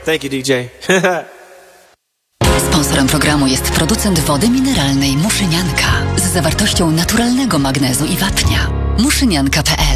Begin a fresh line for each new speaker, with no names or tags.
Thank you, DJ.
Sponsorem programu jest producent wody mineralnej Muszynianka z zawartością naturalnego magnezu i wapnia. Muszynianka.pl